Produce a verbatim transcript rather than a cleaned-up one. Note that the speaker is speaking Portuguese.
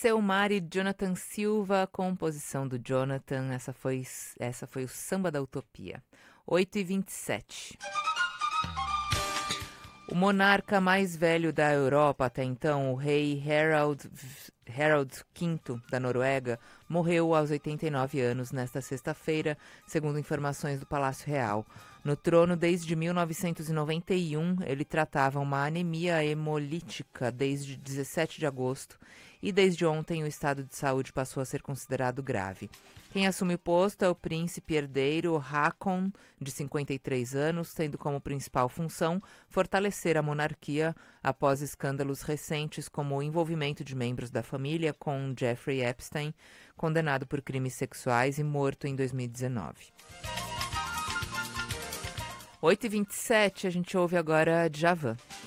Selmar e Jonathan Silva, composição do Jonathan. Essa foi, essa foi o Samba da Utopia. oito e vinte e sete. O monarca mais velho da Europa até então, o rei Harald, Harald quinto da Noruega, morreu aos oitenta e nove anos nesta sexta-feira, segundo informações do Palácio Real. No trono desde mil novecentos e noventa e um, ele tratava uma anemia hemolítica desde dezessete de agosto e desde ontem o estado de saúde passou a ser considerado grave. Quem assume o posto é o príncipe herdeiro Haakon, de cinquenta e três anos, tendo como principal função fortalecer a monarquia após escândalos recentes como o envolvimento de membros da família com Jeffrey Epstein, condenado por crimes sexuais e morto em dois mil e dezenove. oito e vinte e sete, a gente ouve agora Djavan.